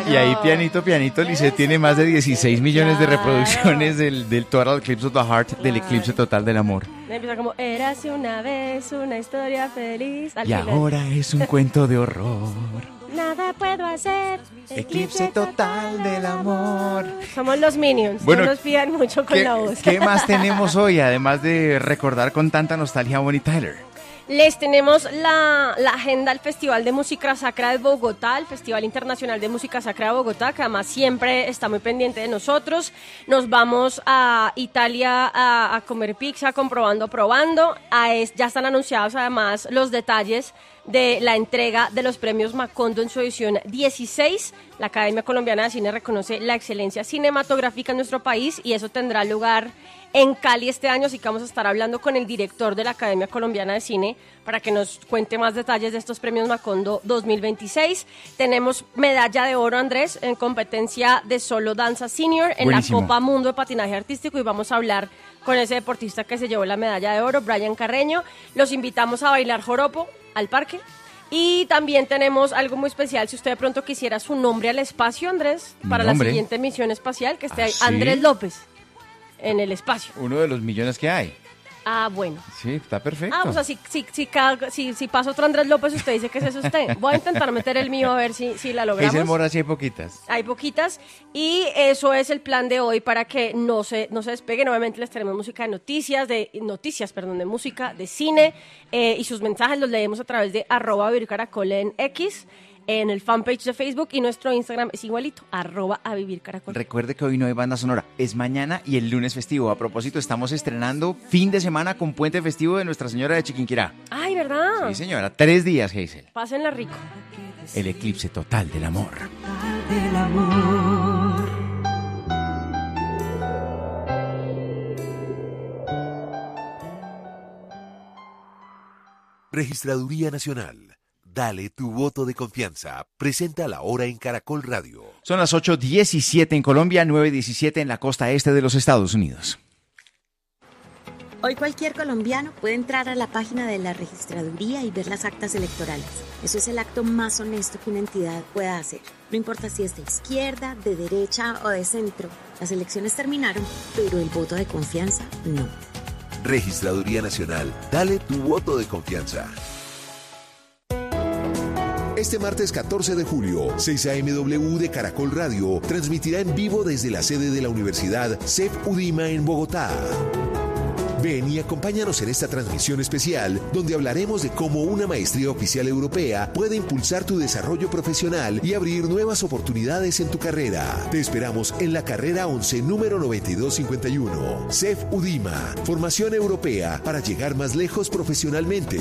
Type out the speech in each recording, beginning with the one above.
Y ahí pianito, Lisette tiene más de 16 millones de reproducciones del Total Eclipse of the Heart, del eclipse total del amor. Empieza como, érase una vez una historia feliz. Y ahora es un cuento de horror. Nada puedo hacer. Eclipse total del amor. Somos los Minions, bueno, no nos fían mucho con la voz. ¿Qué más tenemos hoy, además de recordar con tanta nostalgia a Bonnie Tyler? Les tenemos la agenda del Festival de Música Sacra de Bogotá, el Festival Internacional de Música Sacra de Bogotá, que además siempre está muy pendiente de nosotros. Nos vamos a Italia a comer pizza, comprobando, probando. Ya están anunciados además los detalles de la entrega de los premios Macondo en su edición 16. La Academia Colombiana de Cine reconoce la excelencia cinematográfica en nuestro país y eso tendrá lugar en Cali este año, así que vamos a estar hablando con el director de la Academia Colombiana de Cine para que nos cuente más detalles de estos premios Macondo 2026. Tenemos medalla de oro, Andrés, en competencia de solo danza senior en Buenísimo. la Copa Mundo de Patinaje Artístico y vamos a hablar con ese deportista que se llevó la medalla de oro, Brian Carreño. Los invitamos a bailar joropo al parque. Y también tenemos algo muy especial, si usted de pronto quisiera su nombre al espacio, Andrés, para la siguiente misión espacial, que esté ahí, ¿Sí? Andrés López, en el espacio. Uno de los millones que hay. Ah, bueno. Sí, está perfecto. Ah, pues si pasa otro Andrés López, usted dice que ese es usted. Voy a intentar meter el mío a ver si la logramos. Hazel Mora sí hay poquitas. Hay poquitas y eso es el plan de hoy para que no se despeguen. Obviamente les tenemos música de música, de cine y sus mensajes los leemos a través de @vivircaracol en X, en el fanpage de Facebook y nuestro Instagram es igualito, @avivircaracol. Recuerde que hoy no hay banda sonora, es mañana y el lunes festivo. A propósito, estamos estrenando fin de semana con puente festivo de Nuestra Señora de Chiquinquirá. Ay, ¿verdad? Sí, señora, 3 días, Hazel. Pásenla rico. El eclipse total del amor. Del amor. Registraduría Nacional. Dale tu voto de confianza. Presenta la hora en Caracol Radio. Son las 8:17 en Colombia, 9:17 en la costa este de los Estados Unidos. Hoy cualquier colombiano puede entrar a la página de la registraduría y ver las actas electorales. Eso es el acto más honesto que una entidad pueda hacer. No importa si es de izquierda, de derecha o de centro. Las elecciones terminaron, pero el voto de confianza no. Registraduría Nacional. Dale tu voto de confianza. Este martes 14 de julio, 6 a.m.W. de Caracol Radio transmitirá en vivo desde la sede de la Universidad CEF UDIMA en Bogotá. Ven y acompáñanos en esta transmisión especial donde hablaremos de cómo una maestría oficial europea puede impulsar tu desarrollo profesional y abrir nuevas oportunidades en tu carrera. Te esperamos en la carrera 11 número 9251. CEF UDIMA, formación europea para llegar más lejos profesionalmente.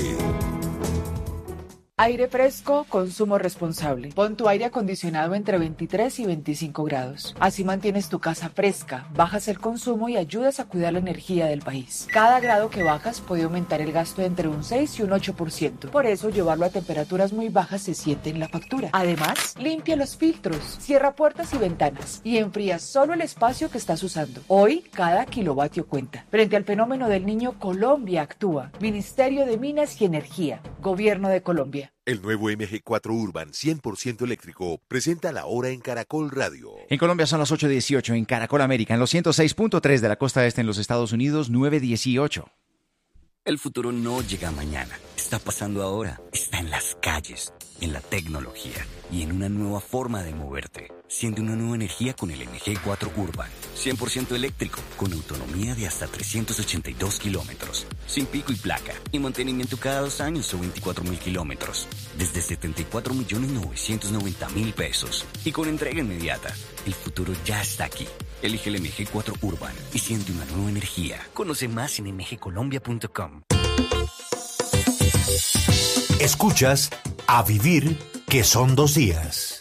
Aire fresco, consumo responsable. Pon tu aire acondicionado entre 23 y 25 grados. Así mantienes tu casa fresca, bajas el consumo y ayudas a cuidar la energía del país. Cada grado que bajas puede aumentar el gasto entre un 6 y un 8%. Por eso, llevarlo a temperaturas muy bajas se siente en la factura. Además, limpia los filtros, cierra puertas y ventanas y enfría solo el espacio que estás usando. Hoy, cada kilovatio cuenta. Frente al fenómeno del Niño, Colombia actúa. Ministerio de Minas y Energía. Gobierno de Colombia. El nuevo MG4 Urban 100% eléctrico presenta la hora en Caracol Radio. En Colombia son las 8:18, en Caracol América, en los 106.3 de la costa este en los Estados Unidos, 9:18. El futuro no llega mañana, está pasando ahora, está en las calles, en la tecnología y en una nueva forma de moverte. Siente una nueva energía con el MG4 Urban, 100% eléctrico, con autonomía de hasta 382 kilómetros, sin pico y placa, y mantenimiento cada 2 años o 24.000 kilómetros, desde 74.990.000 pesos, y con entrega inmediata. El futuro ya está aquí. Elige el MG4 Urban y siente una nueva energía. Conoce más en mgcolombia.com. Escuchas A Vivir, que son 2 días.